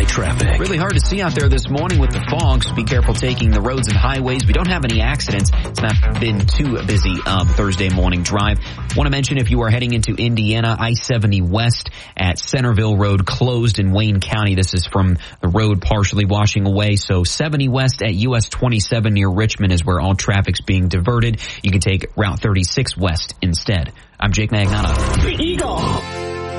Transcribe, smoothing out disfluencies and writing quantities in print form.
traffic. Really hard to see out there this morning with the fog, so be careful taking the roads and highways. We don't have any accidents. It's not been too busy Thursday morning drive. Want to mention if you are heading into Indiana, I-70 West at Centerville Road closed in Wayne County. This is from the road partially washing away. So 70 West at US 27 near Richmond is where all traffic's being diverted. You can take Route 36 West instead. I'm Jake Magnotta. The Eagle.